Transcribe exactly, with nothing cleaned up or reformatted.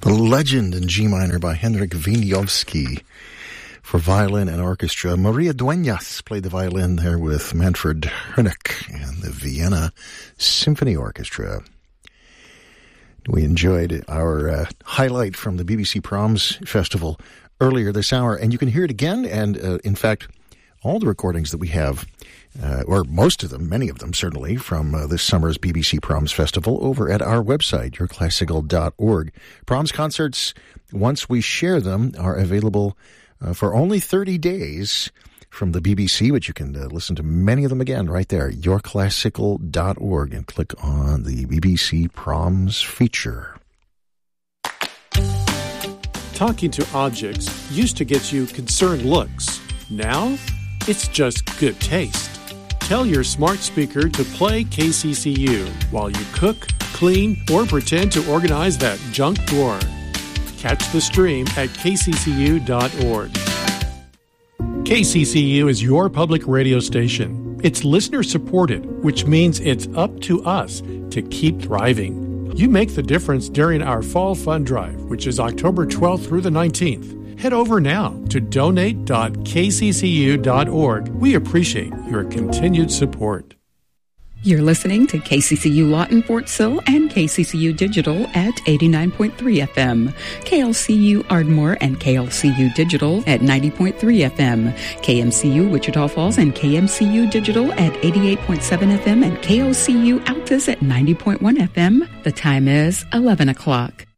The Legend in G minor by Henryk Wieniawski for violin and orchestra. Maria Dueñas played the violin there with Manfred Honeck and the Vienna Symphony Orchestra. We enjoyed our uh, highlight from the B B C Proms Festival earlier this hour, and you can hear it again, and uh, in fact, all the recordings that we have, uh, or most of them, many of them certainly, from uh, this summer's B B C Proms Festival over at our website, your classical dot org. Proms concerts, once we share them, are available uh, for only thirty days from the B B C, but you can uh, listen to many of them again right there, your classical dot org, and click on the B B C Proms feature. Talking to objects used to get you concerned looks. Now, it's just good taste. Tell your smart speaker to play K C C U while you cook, clean, or pretend to organize that junk drawer. Catch the stream at K C C U dot org. K C C U is your public radio station. It's listener-supported, which means it's up to us to keep thriving. You make the difference during our Fall Fund Drive, which is October twelfth through the nineteenth. Head over now to donate dot K C C U dot org. We appreciate your continued support. You're listening to K C C U Lawton Fort Sill and K C C U Digital at eighty-nine point three F M, K L C U Ardmore and K L C U Digital at ninety point three F M, K M C U Wichita Falls and K M C U Digital at eighty-eight point seven F M, and K O C U Altus at ninety point one F M. The time is eleven o'clock.